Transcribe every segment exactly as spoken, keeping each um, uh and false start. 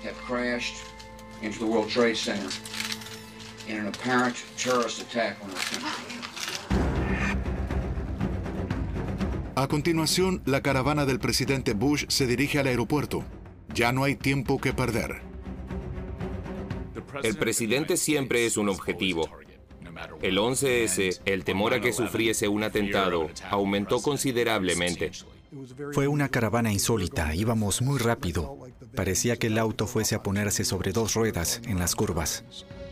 have crashed into the World Trade Center in an apparent terrorist attack on our country. A continuación, la caravana del presidente Bush se dirige al aeropuerto. Ya no hay tiempo que perder. El presidente siempre es un objetivo. El once ese, el temor a que sufriese un atentado, aumentó considerablemente. Fue una caravana insólita, íbamos muy rápido. Parecía que el auto fuese a ponerse sobre dos ruedas en las curvas.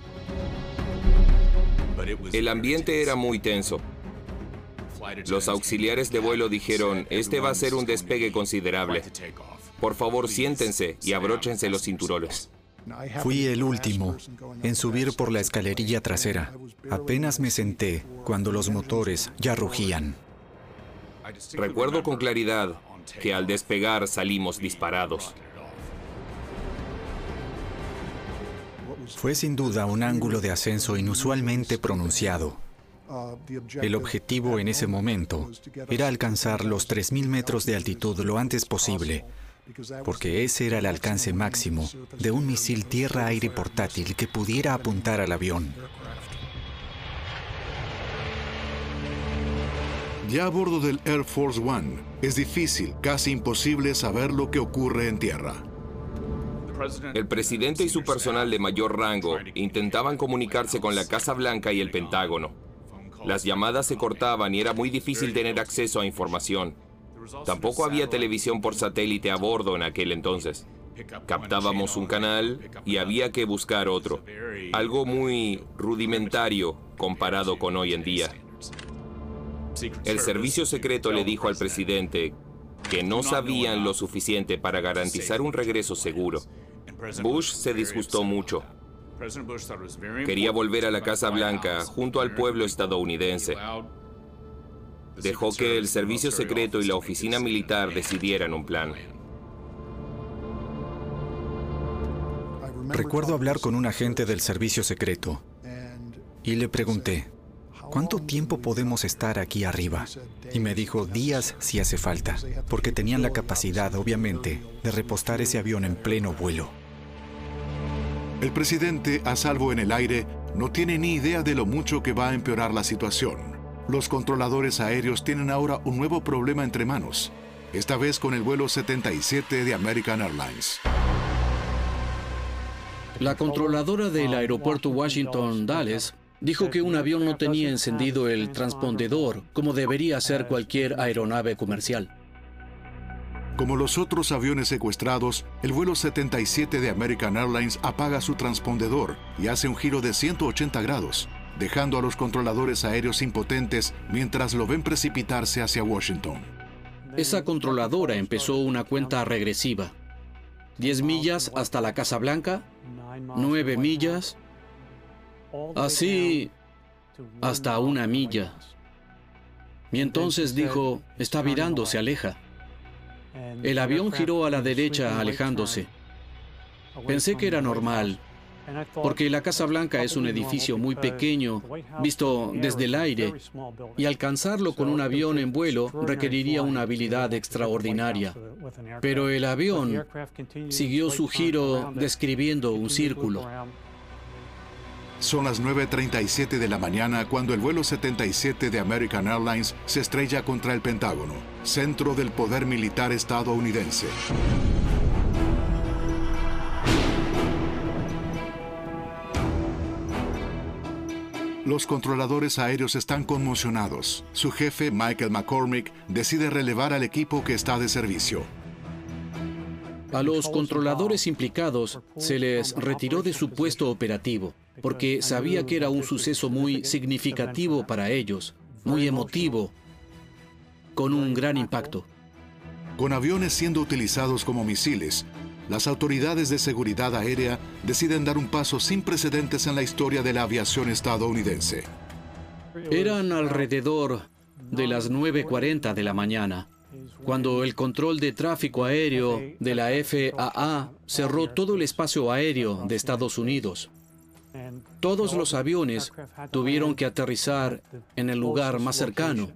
El ambiente era muy tenso. Los auxiliares de vuelo dijeron, este va a ser un despegue considerable. Por favor, siéntense y abróchense los cinturones. Fui el último en subir por la escalerilla trasera. Apenas me senté cuando los motores ya rugían. Recuerdo con claridad que al despegar salimos disparados. Fue sin duda un ángulo de ascenso inusualmente pronunciado. El objetivo en ese momento era alcanzar los tres mil metros de altitud lo antes posible, porque ese era el alcance máximo de un misil tierra-aire portátil que pudiera apuntar al avión. Ya a bordo del Air Force One, es difícil, casi imposible saber lo que ocurre en tierra. El presidente y su personal de mayor rango intentaban comunicarse con la Casa Blanca y el Pentágono. Las llamadas se cortaban y era muy difícil tener acceso a información. Tampoco había televisión por satélite a bordo en aquel entonces. Captábamos un canal y había que buscar otro. Algo muy rudimentario comparado con hoy en día. El servicio secreto le dijo al presidente que no sabían lo suficiente para garantizar un regreso seguro. Bush se disgustó mucho. Quería volver a la Casa Blanca junto al pueblo estadounidense. Dejó que el servicio secreto y la oficina militar decidieran un plan. Recuerdo hablar con un agente del servicio secreto y le pregunté, ¿cuánto tiempo podemos estar aquí arriba? Y me dijo, días si hace falta, porque tenían la capacidad, obviamente, de repostar ese avión en pleno vuelo. El presidente, a salvo en el aire, no tiene ni idea de lo mucho que va a empeorar la situación. Los controladores aéreos tienen ahora un nuevo problema entre manos, esta vez con el vuelo setenta y siete de American Airlines. La controladora del aeropuerto Washington Dulles dijo que un avión no tenía encendido el transpondedor como debería hacer cualquier aeronave comercial. Como los otros aviones secuestrados, el vuelo setenta y siete de American Airlines apaga su transpondedor y hace un giro de ciento ochenta grados, dejando a los controladores aéreos impotentes mientras lo ven precipitarse hacia Washington. Esa controladora empezó una cuenta regresiva. Diez millas hasta la Casa Blanca, nueve millas, así hasta una milla. Y entonces dijo, está virando, se aleja. El avión giró a la derecha, alejándose. Pensé que era normal, porque la Casa Blanca es un edificio muy pequeño, visto desde el aire, y alcanzarlo con un avión en vuelo requeriría una habilidad extraordinaria. Pero el avión siguió su giro describiendo un círculo. Son las nueve treinta y siete de la mañana cuando el vuelo setenta y siete de American Airlines se estrella contra el Pentágono, centro del poder militar estadounidense. Los controladores aéreos están conmocionados. Su jefe, Michael McCormick, decide relevar al equipo que está de servicio. A los controladores implicados se les retiró de su puesto operativo, porque sabía que era un suceso muy significativo para ellos, muy emotivo, con un gran impacto. Con aviones siendo utilizados como misiles, las autoridades de seguridad aérea deciden dar un paso sin precedentes en la historia de la aviación estadounidense. Eran alrededor de las nueve cuarenta de la mañana, cuando el control de tráfico aéreo de la F A A cerró todo el espacio aéreo de Estados Unidos. Todos los aviones tuvieron que aterrizar en el lugar más cercano,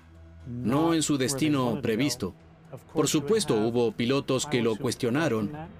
no en su destino previsto. Por supuesto, hubo pilotos que lo cuestionaron,